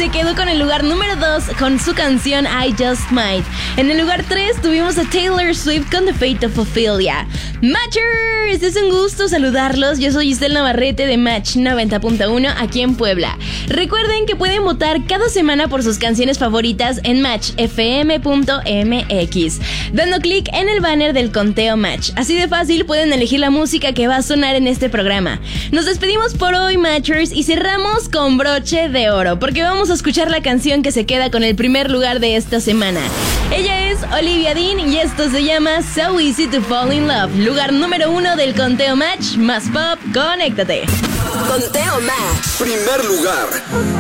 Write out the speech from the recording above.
se quedó con el lugar número 2 con su canción I Just Might. En el lugar 3 tuvimos a Taylor Swift con The Fate of Ophelia. Matchers, es un gusto saludarlos. Yo soy Giselle Navarrete de Match 90.1 aquí en Puebla. Recuerden que pueden votar cada semana por sus canciones favoritas en matchfm.mx, dando clic en el banner del conteo Match. Así de fácil pueden elegir la música que va a sonar en este programa. Nos despedimos por hoy, Matchers, y cerramos con broche de oro, porque vamos a escuchar la canción que se queda con el primer lugar de esta semana. Ella es Olivia Dean y esto se llama So Easy to Fall in Love, lugar número 1 del conteo Match más pop. Conéctate. Conteo Match. Primer lugar.